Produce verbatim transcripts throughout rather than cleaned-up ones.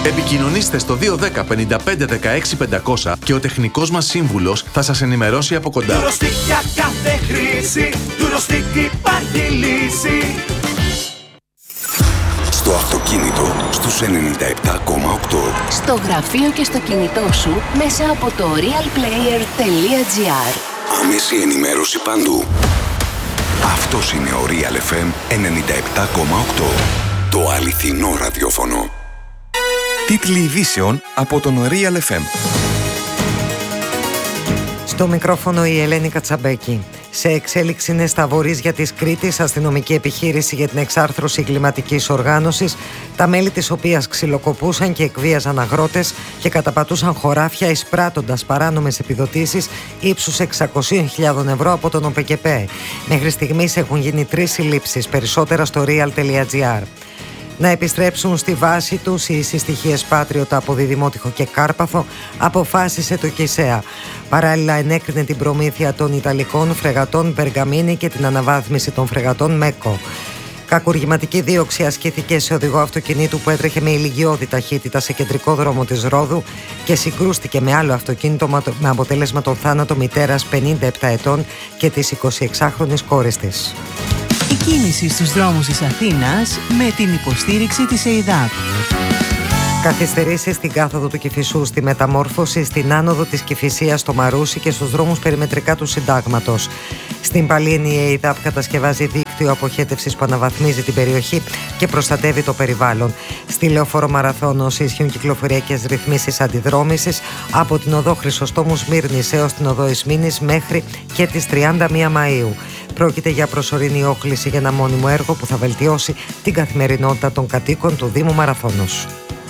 Επικοινωνήστε στο δύο ένα μηδέν πέντε πέντε δεκαέξι πεντακόσια και ο τεχνικός μας σύμβουλος θα σας ενημερώσει από κοντά. Eurostick για κάθε χρήση, Eurostick υπάρχει λύση. Στο αυτοκίνητο, στους ενενήντα επτά κόμμα οκτώ. Στο γραφείο και στο κινητό σου, μέσα από το realplayer τελεία gr. Άμεση ενημέρωση παντού. Αυτός είναι ο Real εφ εμ ενενήντα επτά κόμμα οκτώ. Το αληθινό ραδιόφωνο. Τίτλοι ειδήσεων από τον Real εφ εμ. Στο μικρόφωνο η Ελένη Κατσαμπέκη. Σε εξέλιξη είναι στα βορίζια της Κρήτης αστυνομική επιχείρηση για την εξάρθρωση εγκληματικής οργάνωσης, τα μέλη της οποίας ξυλοκοπούσαν και εκβίαζαν αγρότες και καταπατούσαν χωράφια εισπράττοντας παράνομες επιδοτήσεις ύψους εξακόσιες χιλιάδες ευρώ από τον ΟΠΕΚΕΠΕ. Μέχρι στιγμής έχουν γίνει τρεις συλλήψεις, περισσότερα στο real τελεία gr. Να επιστρέψουν στη βάση τους οι συστοιχίες Πάτριωτα από Διδημότυχο και Κάρπαθο, αποφάσισε το ΚΙΣΕΑ. Παράλληλα ενέκρινε την προμήθεια των Ιταλικών φρεγατών Μπεργαμίνη και την αναβάθμιση των φρεγατών Μέκο. Κακουργηματική δίωξη ασκήθηκε σε οδηγό αυτοκινήτου που έτρεχε με ηλικιώδη ταχύτητα σε κεντρικό δρόμο της Ρόδου και συγκρούστηκε με άλλο αυτοκίνητο με αποτέλεσμα τον θάνατο μητέρας πενήντα επτά ετών και της εικοσιεξάχρονης κόρης της. Η κίνηση στους δρόμους της Αθήνας με την υποστήριξη της ΕΙΔΑΠ. Καθυστερήσεις στην κάθοδο του Κηφισού, στη μεταμόρφωση στην άνοδο της Κηφισίας στο Μαρούσι και στους δρόμους περιμετρικά του Συντάγματος. Στην Παλίνη η ΕΙΔΑΠ κατασκευάζει δίκτυο αποχέτευσης που αναβαθμίζει την περιοχή και προστατεύει το περιβάλλον. Στη Λεωφόρο Μαραθώνος ισχύουν κυκλοφοριακές ρυθμίσεις αντιδρόμησης από την οδό Χρυσοστόμου Σμύρνης έως την οδό Ισμήνης μέχρι και τις τριάντα μία Μαΐου. Πρόκειται για προσωρινή όχληση για ένα μόνιμο έργο που θα βελτιώσει την καθημερινότητα των κατοίκων του Δήμου Μαραθώνος.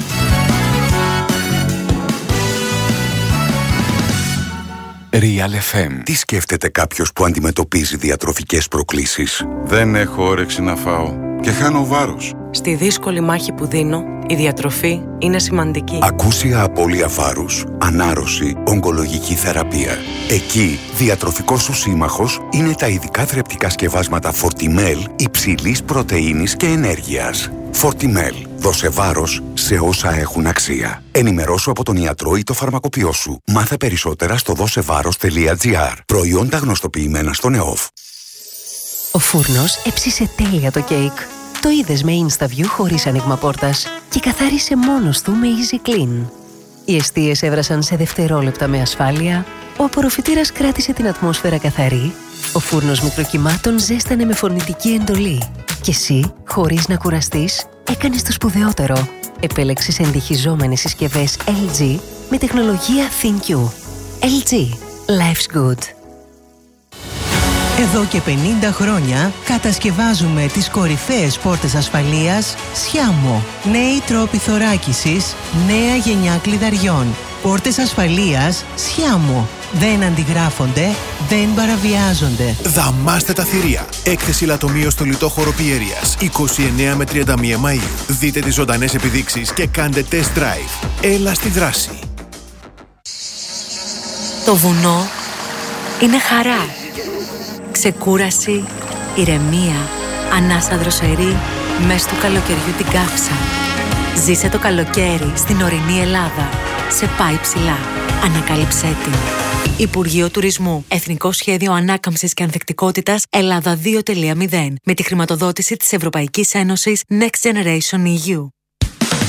Real εφ εμ. Τι σκέφτεται κάποιος που αντιμετωπίζει διατροφικές προκλήσεις? Δεν έχω όρεξη να φάω και χάνω βάρος. Στη δύσκολη μάχη που δίνω, η διατροφή είναι σημαντική. Ακούσια απώλεια βάρους, ανάρρωση, ογκολογική θεραπεία. Εκεί, διατροφικός σου σύμμαχος είναι τα ειδικά θρεπτικά σκευάσματα Fortimel υψηλής πρωτεΐνης και ενέργειας. Fortimel. Δώσε βάρος σε όσα έχουν αξία. Ενημερώσου από τον ιατρό ή το φαρμακοποιό σου. Μάθε περισσότερα στο δώσεβάρος τελεία gr. Προϊόντα γνωστοποιημένα στο ΝΕΟΦ. Ο φούρνος έψισε τέλεια το κέικ. Το είδες με InstaView χωρίς άνοιγμα πόρτας και καθάρισε μόνος του με Easy Clean. Οι εστίες έβρασαν σε δευτερόλεπτα με ασφάλεια, ο απορροφητήρας κράτησε την ατμόσφαιρα καθαρή, ο φούρνος μικροκυμάτων ζέστανε με φωνητική εντολή και εσύ, χωρίς να κουραστείς, έκανες το σπουδαιότερο. Επέλεξες εντυχιζόμενες συσκευές ελ τζι με τεχνολογία ThinQ. ελ τζι. Life's good. Εδώ και πενήντα χρόνια κατασκευάζουμε τις κορυφαίες πόρτες ασφαλείας Sciamo. Νέοι τρόποι θωράκισης, νέα γενιά κλειδαριών. Πόρτες ασφαλείας Sciamo. Δεν αντιγράφονται, δεν παραβιάζονται. Δαμάστε τα θηρία. Έκθεση λατομείο στο λιτόχωρο Πιέρειας. είκοσι εννέα με τριάντα μία Μαΐου. Δείτε τις ζωντανές επιδείξεις και κάντε test drive. Έλα στη δράση. Το βουνό είναι χαρά. Ξεκούραση, ηρεμία, ανάσα δροσερή, μες του καλοκαιριού την καύσα. Ζήσε το καλοκαίρι στην ορεινή Ελλάδα. Σε πάει ψηλά. Ανακάλυψέ την. Υπουργείο Τουρισμού. Εθνικό Σχέδιο Ανάκαμψης και Ανθεκτικότητας Ελλάδα δύο τελεία μηδέν. Με τη χρηματοδότηση της Ευρωπαϊκής Ένωσης Next Generation ι γιου.